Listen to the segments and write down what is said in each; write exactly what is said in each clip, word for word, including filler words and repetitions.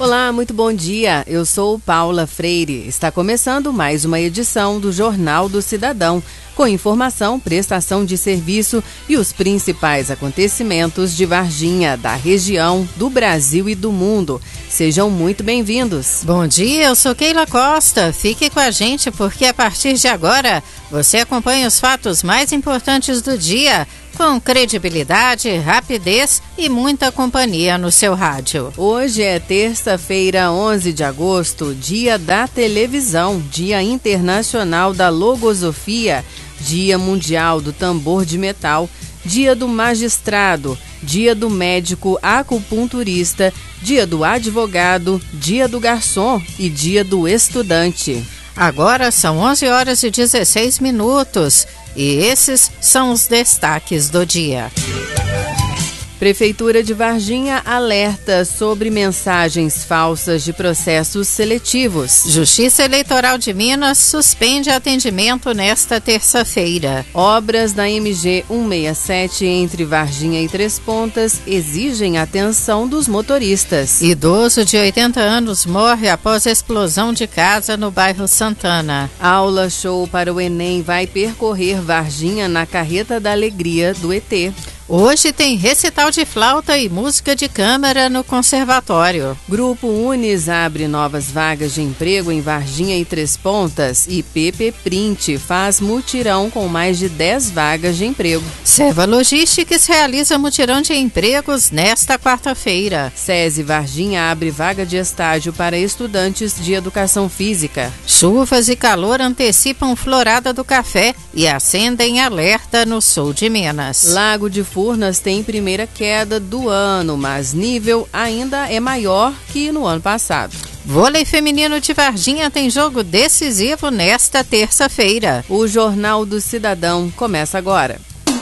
Olá, muito bom dia. Eu sou Paula Freire. Está começando mais uma edição do Jornal do Cidadão, com informação, prestação de serviço e os principais acontecimentos de Varginha, da região, do Brasil e do mundo. Sejam muito bem-vindos. Bom dia, eu sou Keila Costa. Fique com a gente porque a partir de agora você acompanha os fatos mais importantes do dia, com credibilidade, rapidez e muita companhia no seu rádio. Hoje é terça-feira, onze de agosto, dia da televisão, Dia Internacional da Logosofia, Dia Mundial do Tambor de Metal, Dia do Magistrado, Dia do Médico Acupunturista, Dia do Advogado, Dia do Garçom e Dia do Estudante. Agora são onze horas e dezesseis minutos e esses são os destaques do dia. Prefeitura de Varginha alerta sobre mensagens falsas de processos seletivos. Justiça Eleitoral de Minas suspende atendimento nesta terça-feira. Obras da M G cento e sessenta e sete entre Varginha e Três Pontas exigem atenção dos motoristas. Idoso de oitenta anos morre após explosão de casa no bairro Santana. Aula show para o Enem vai percorrer Varginha na Carreta da Alegria do E T. Hoje tem recital de flauta e música de câmara no conservatório. Grupo Unis abre novas vagas de emprego em Varginha e Três Pontas e P P Print faz mutirão com mais de dez vagas de emprego. Serva Logistics realiza mutirão de empregos nesta quarta-feira. SESI Varginha abre vaga de estágio para estudantes de educação física. Chuvas e calor antecipam florada do café e acendem alerta no sul de Minas. Lago de Furnas tem primeira queda do ano, mas nível ainda é maior que no ano passado. Vôlei feminino de Varginha tem jogo decisivo nesta terça-feira. O Jornal do Cidadão começa agora.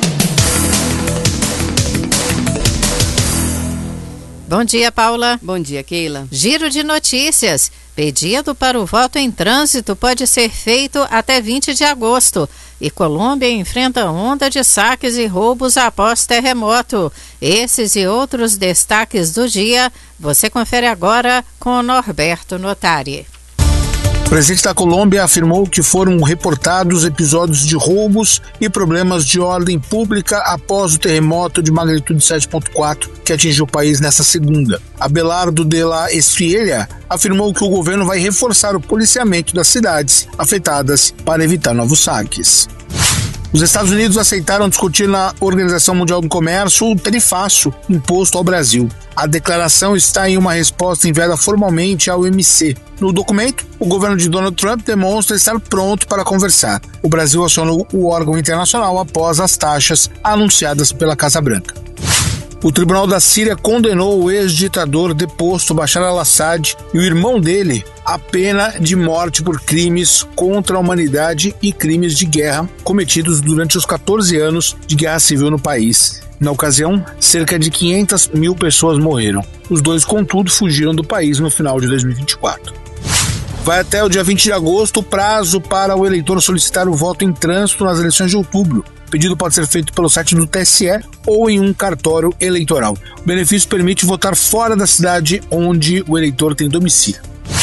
Bom dia, Paula. Bom dia, Keila. Giro de notícias. Pedido para o voto em trânsito pode ser feito até vinte de agosto. E Colômbia enfrenta onda de saques e roubos após terremoto. Esses e outros destaques do dia você confere agora com Norberto Notari. O presidente da Colômbia afirmou que foram reportados episódios de roubos e problemas de ordem pública após o terremoto de magnitude sete ponto quatro que atingiu o país nesta segunda. Abelardo de la Espriella afirmou que o governo vai reforçar o policiamento das cidades afetadas para evitar novos saques. Os Estados Unidos aceitaram discutir na Organização Mundial do Comércio o tarifaço imposto ao Brasil. A declaração está em uma resposta enviada formalmente ao O M C. No documento, o governo de Donald Trump demonstra estar pronto para conversar. O Brasil acionou o órgão internacional após as taxas anunciadas pela Casa Branca. O Tribunal da Síria condenou o ex-ditador deposto Bashar al-Assad e o irmão dele à pena de morte por crimes contra a humanidade e crimes de guerra cometidos durante os quatorze anos de guerra civil no país. Na ocasião, cerca de quinhentas mil pessoas morreram. Os dois, contudo, fugiram do país no final de dois mil e vinte e quatro. Vai até o dia vinte de agosto o prazo para o eleitor solicitar o voto em trânsito nas eleições de outubro. O pedido pode ser feito pelo site do T S E ou em um cartório eleitoral. O benefício permite votar fora da cidade onde o eleitor tem domicílio.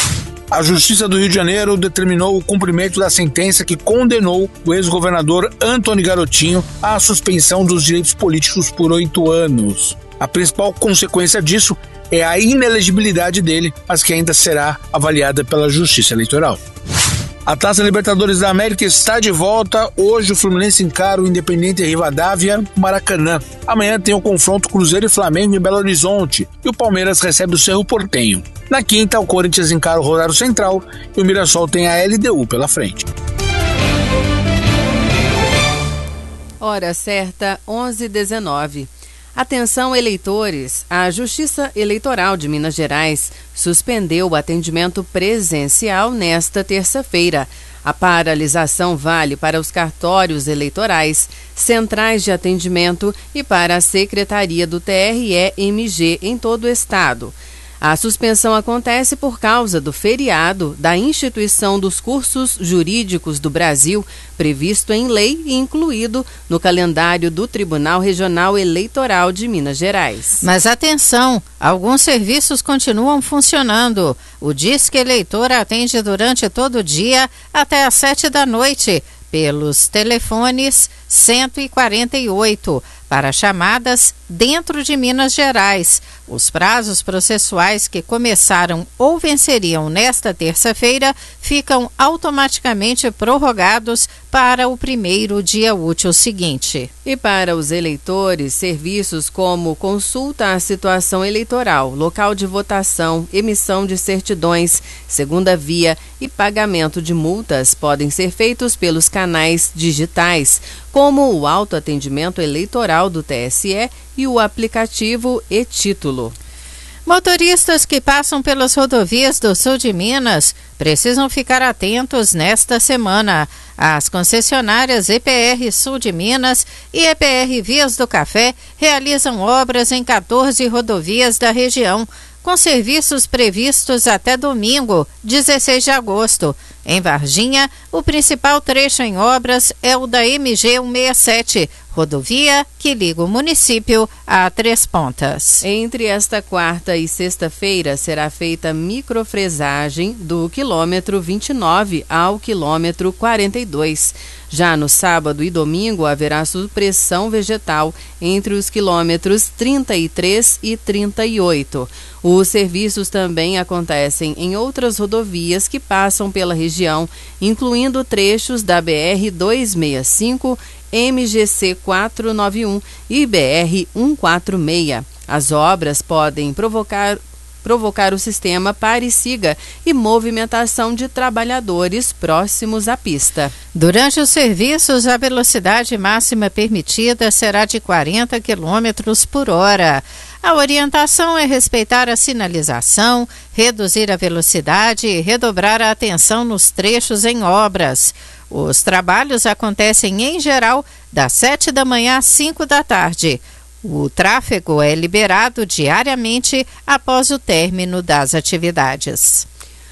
A Justiça do Rio de Janeiro determinou o cumprimento da sentença que condenou o ex-governador Antony Garotinho à suspensão dos direitos políticos por oito anos. A principal consequência disso é a inelegibilidade dele, mas que ainda será avaliada pela Justiça Eleitoral. A Taça Libertadores da América está de volta. Hoje o Fluminense encara o Independente Rivadavia no Maracanã. Amanhã tem o confronto Cruzeiro e Flamengo em Belo Horizonte e o Palmeiras recebe o Cerro Porteño. Na quinta, o Corinthians encara o Rosário Central e o Mirassol tem a L D U pela frente. Hora certa, onze e dezenove. Atenção, eleitores! A Justiça Eleitoral de Minas Gerais suspendeu o atendimento presencial nesta terça-feira. A paralisação vale para os cartórios eleitorais, centrais de atendimento e para a Secretaria do T R E M G em todo o estado. A suspensão acontece por causa do feriado da instituição dos cursos jurídicos do Brasil, previsto em lei e incluído no calendário do Tribunal Regional Eleitoral de Minas Gerais. Mas atenção, alguns serviços continuam funcionando. O Disque Eleitor atende durante todo o dia até às sete da noite, pelos telefones cento e quarenta e oito, para chamadas dentro de Minas Gerais. Os prazos processuais que começaram ou venceriam nesta terça-feira ficam automaticamente prorrogados para o primeiro dia útil seguinte. E para os eleitores, serviços como consulta à situação eleitoral, local de votação, emissão de certidões, segunda via e pagamento de multas podem ser feitos pelos canais digitais, como o autoatendimento eleitoral do T S E e o aplicativo e-Título. Motoristas que passam pelas rodovias do sul de Minas precisam ficar atentos nesta semana. As concessionárias E P R Sul de Minas e E P R Vias do Café realizam obras em quatorze rodovias da região, com serviços previstos até domingo, dezesseis de agosto. Em Varginha, o principal trecho em obras é o da M G cento e sessenta e sete, rodovia que liga o município a Três Pontas. Entre esta quarta e sexta-feira será feita microfresagem do quilômetro vinte e nove ao quilômetro quarenta e dois. Já no sábado e domingo haverá supressão vegetal entre os quilômetros trinta e três e trinta e oito. Os serviços também acontecem em outras rodovias que passam pela região, incluindo trechos da B R duzentos e sessenta e cinco, M G C quatrocentos e noventa e um e B R cento e quarenta e seis. As obras podem provocar provocar o sistema pare e siga e movimentação de trabalhadores próximos à pista. Durante os serviços, a velocidade máxima permitida será de quarenta quilômetros por hora. A orientação é respeitar a sinalização, reduzir a velocidade e redobrar a atenção nos trechos em obras. Os trabalhos acontecem, em geral, das sete da manhã às cinco da tarde. O tráfego é liberado diariamente após o término das atividades.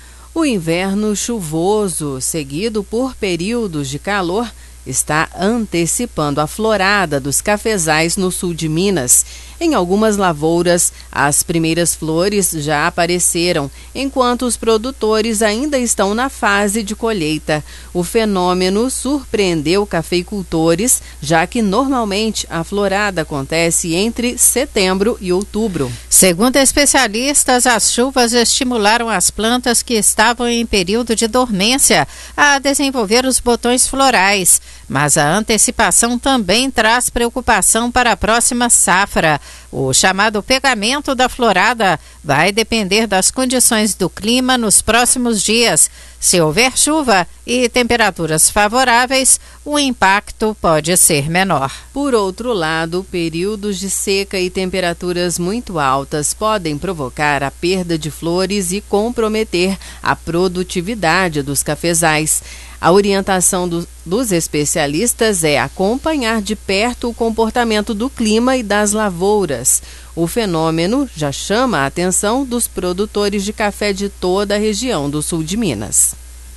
O inverno chuvoso, seguido por períodos de calor, está antecipando a florada dos cafezais no sul de Minas. Em algumas lavouras, as primeiras flores já apareceram, enquanto os produtores ainda estão na fase de colheita. O fenômeno surpreendeu cafeicultores, já que normalmente a florada acontece entre setembro e outubro. Segundo especialistas, as chuvas estimularam as plantas que estavam em período de dormência a desenvolver os botões florais. Mas a antecipação também traz preocupação para a próxima safra. O chamado pegamento da florada vai depender das condições do clima nos próximos dias. Se houver chuva e temperaturas favoráveis, o impacto pode ser menor. Por outro lado, períodos de seca e temperaturas muito altas podem provocar a perda de flores e comprometer a produtividade dos cafezais. A orientação do, dos especialistas é acompanhar de perto o comportamento do clima e das lavouras. O fenômeno já chama a atenção dos produtores de café de toda a região do sul de Minas.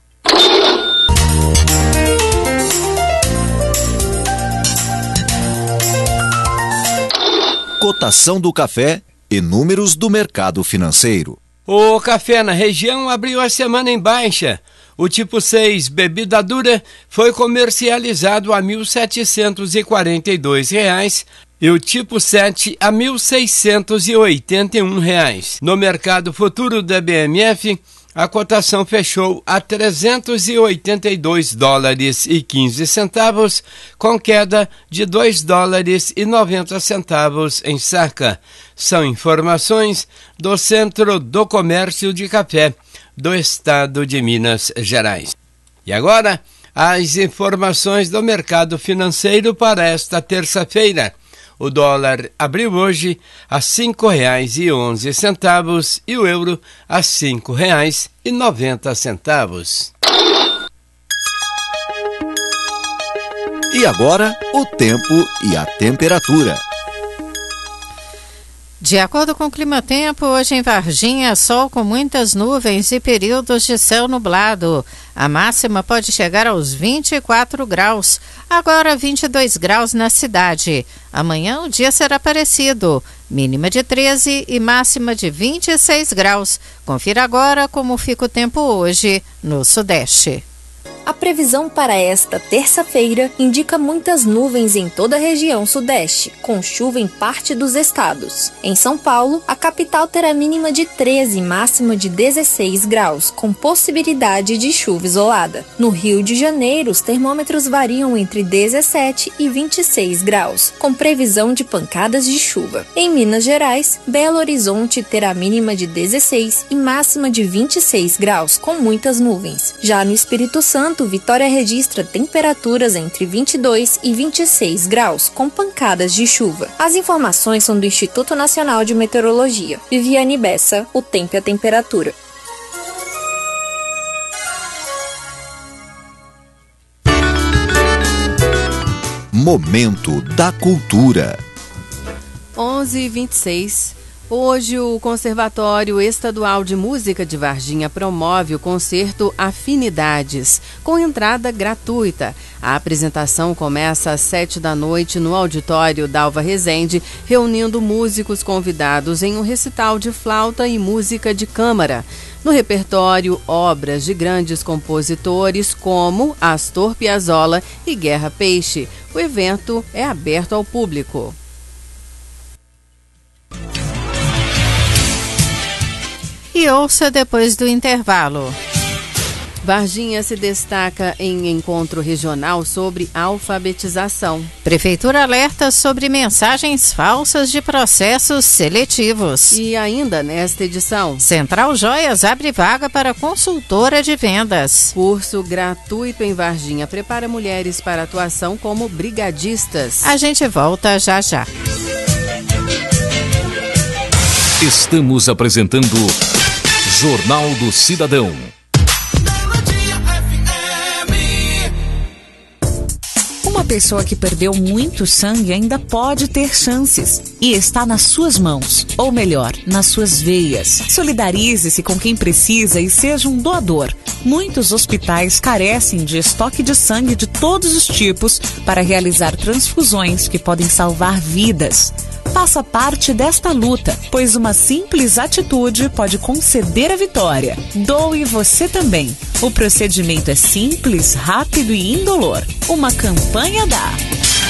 Cotação do café e números do mercado financeiro. O café na região abriu a semana em baixa. O tipo seis, bebida dura, foi comercializado a mil setecentos e quarenta e dois reais e o tipo sete a mil seiscentos e oitenta e um reais. No mercado futuro da B M F, a cotação fechou a trezentos e oitenta e dois dólares e quinze centavos, com queda de dois dólares e noventa centavos em saca. São informações do Centro do Comércio de Café do Estado de Minas Gerais. E agora, as informações do mercado financeiro para esta terça-feira. O dólar abriu hoje a cinco reais e onze centavos e o euro a cinco reais e noventa centavos. E agora, o tempo e a temperatura. De acordo com o Climatempo, hoje em Varginha, sol com muitas nuvens e períodos de céu nublado. A máxima pode chegar aos vinte e quatro graus, agora vinte e dois graus na cidade. Amanhã o dia será parecido, mínima de treze e máxima de vinte e seis graus. Confira agora como fica o tempo hoje no Sudeste. A previsão para esta terça-feira indica muitas nuvens em toda a região sudeste, com chuva em parte dos estados. Em São Paulo, a capital terá mínima de treze e máxima de dezesseis graus, com possibilidade de chuva isolada. No Rio de Janeiro, os termômetros variam entre dezessete e vinte e seis graus, com previsão de pancadas de chuva. Em Minas Gerais, Belo Horizonte terá mínima de dezesseis e máxima de vinte e seis graus, com muitas nuvens. Já no Espírito Santo, Vitória registra temperaturas entre vinte e dois e vinte e seis graus, com pancadas de chuva. As informações são do Instituto Nacional de Meteorologia. Viviane Bessa, o tempo e a temperatura. Momento da Cultura. onze e vinte e seis. Hoje, o Conservatório Estadual de Música de Varginha promove o concerto Afinidades, com entrada gratuita. A apresentação começa às sete da noite no auditório Dalva Rezende, reunindo músicos convidados em um recital de flauta e música de câmara. No repertório, obras de grandes compositores como Astor Piazzolla e Guerra Peixe. O evento é aberto ao público. E ouça depois do intervalo. Varginha se destaca em encontro regional sobre alfabetização. Prefeitura alerta sobre mensagens falsas de processos seletivos. E ainda nesta edição, Central Joias abre vaga para consultora de vendas. Curso gratuito em Varginha prepara mulheres para atuação como brigadistas. A gente volta já já. Estamos apresentando Jornal do Cidadão. Uma pessoa que perdeu muito sangue ainda pode ter chances e está nas suas mãos, ou melhor, nas suas veias. Solidarize-se com quem precisa e seja um doador. Muitos hospitais carecem de estoque de sangue de todos os tipos para realizar transfusões que podem salvar vidas. Faça parte desta luta, pois uma simples atitude pode conceder a vitória. Doe você também. O procedimento é simples, rápido e indolor. Uma campanha da